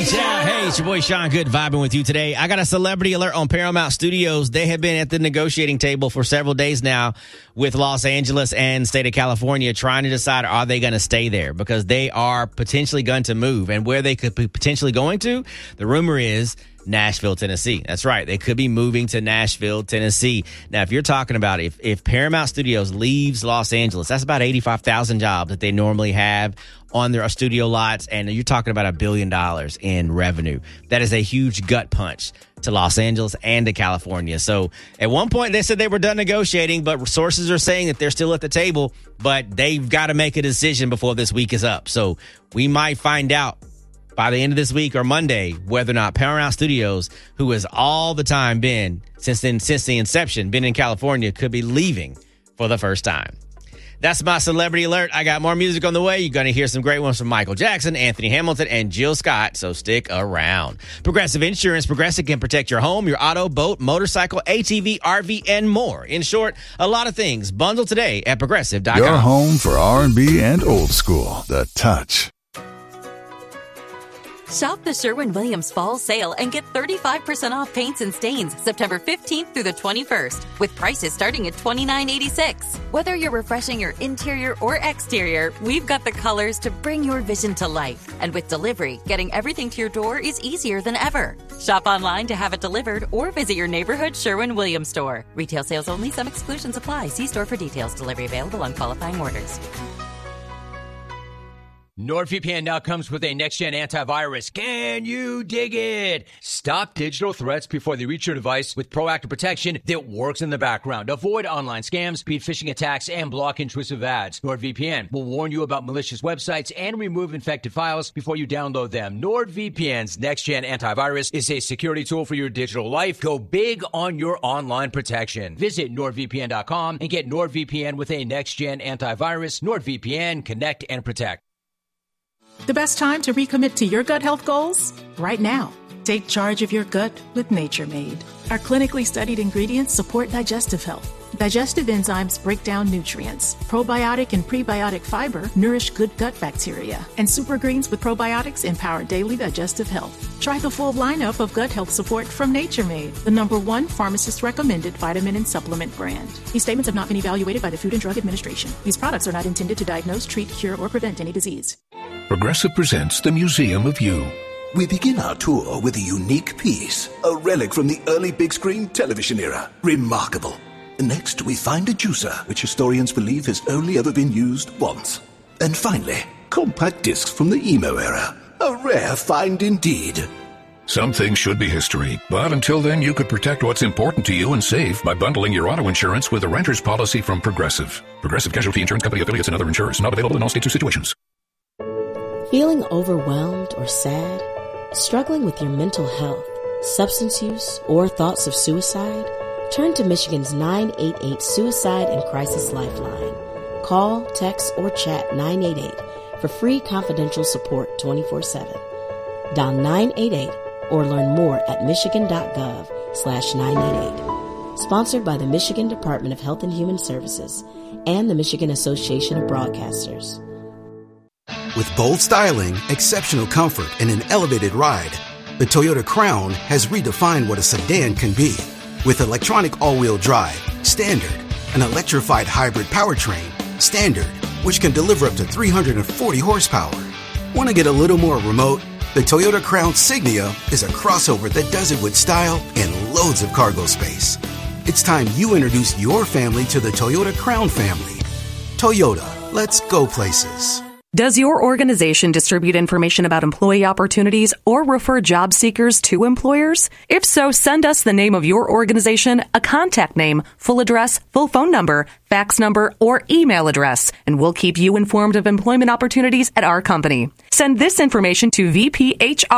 Yeah, hey, it's your boy Sean Good vibing with you today. I got a celebrity alert on Paramount Studios. They have been at the negotiating table for several days now with Los Angeles and state of California trying to decide, are they going to stay there? Because they are potentially going to move. And where they could be potentially going to, the rumor is Nashville, Tennessee. That's right. They could be moving to Nashville, Tennessee. Now, if you're talking about if Paramount Studios leaves Los Angeles, that's about 85,000 jobs that they normally have on their studio lots. And you're talking about $1 billion in revenue. That is a huge gut punch to Los Angeles and to California. So at one point they said they were done negotiating, but sources are saying that they're still at the table, but they've got to make a decision before this week is up. So we might find out by the end of this week or Monday whether or not Paramount Studios, who has all the time been, since the inception, been in California, could be leaving for the first time. That's my celebrity alert. I got more music on the way. You're going to hear some great ones from Michael Jackson, Anthony Hamilton, and Jill Scott, so stick around. Progressive Insurance. Progressive can protect your home, your auto, boat, motorcycle, ATV, RV, and more. In short, a lot of things. Bundle today at Progressive.com. Your home for R&B and old school. The Touch. Shop the Sherwin-Williams Fall Sale and get 35% off paints and stains September 15th through the 21st with prices starting at $29.86. Whether you're refreshing your interior or exterior, we've got the colors to bring your vision to life. And with delivery, getting everything to your door is easier than ever. Shop online to have it delivered or visit your neighborhood Sherwin-Williams store. Retail sales only. Some exclusions apply. See store for details. Delivery available on qualifying orders. NordVPN now comes with a next-gen antivirus. Can you dig it? Stop digital threats before they reach your device with proactive protection that works in the background. Avoid online scams, beat phishing attacks, and block intrusive ads. NordVPN will warn you about malicious websites and remove infected files before you download them. NordVPN's next-gen antivirus is a security tool for your digital life. Go big on your online protection. Visit NordVPN.com and get NordVPN with a next-gen antivirus. NordVPN, connect and protect. The best time to recommit to your gut health goals? Right now. Take charge of your gut with Nature Made. Our clinically studied ingredients support digestive health. Digestive enzymes break down nutrients. Probiotic and prebiotic fiber nourish good gut bacteria. And super greens with probiotics empower daily digestive health. Try the full lineup of gut health support from Nature Made, the #1 pharmacist-recommended vitamin and supplement brand. These statements have not been evaluated by the Food and Drug Administration. These products are not intended to diagnose, treat, cure, or prevent any disease. Progressive presents the Museum of You. We begin our tour with a unique piece, a relic from the early big screen television era. Remarkable. Next, we find a juicer, which historians believe has only ever been used once. And finally, compact discs from the emo era. A rare find indeed. Some things should be history, but until then, you could protect what's important to you and save by bundling your auto insurance with a renter's policy from Progressive. Progressive Casualty Insurance Company affiliates and other insurers. Not available in all states or situations. Feeling overwhelmed or sad? Struggling with your mental health, substance use, or thoughts of suicide? Turn to Michigan's 988 Suicide and Crisis Lifeline. Call, text, or chat 988 for free confidential support 24/7. Dial 988 or learn more at michigan.gov/988. Sponsored by the Michigan Department of Health and Human Services and the Michigan Association of Broadcasters. With bold styling, exceptional comfort, and an elevated ride, the Toyota Crown has redefined what a sedan can be. With electronic all-wheel drive, standard, an electrified hybrid powertrain, standard, which can deliver up to 340 horsepower. Want to get a little more remote? The Toyota Crown Signia is a crossover that does it with style and loads of cargo space. It's time you introduce your family to the Toyota Crown family. Toyota, let's go places. Does your organization distribute information about employee opportunities or refer job seekers to employers? If so, send us the name of your organization, a contact name, full address, full phone number, fax number, or email address, and we'll keep you informed of employment opportunities at our company. Send this information to VPHR